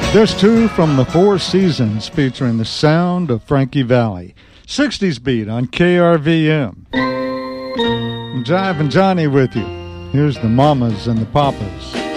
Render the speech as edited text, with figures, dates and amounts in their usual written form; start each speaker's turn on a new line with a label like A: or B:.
A: There's two from the Four Seasons featuring the sound of Frankie Valli. 60s beat on KRVM. I'm Jive and Johnny with you. Here's the Mamas and the Papas.